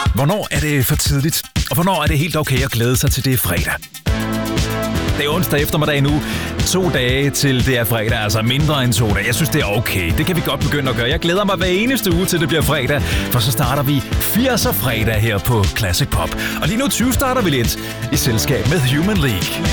Hvornår er det for tidligt? Og hvornår er det helt okay at glæde sig til det er fredag? Det er onsdag eftermiddag nu. 2 dage til det er fredag, altså mindre end 2 dage. Jeg synes, det er okay. Det kan vi godt begynde at gøre. Jeg glæder mig hver eneste uge til det bliver fredag, for så starter vi 80'er fredag her på Classic Pop. Og lige nu 20 starter vi lidt i selskab med Human League.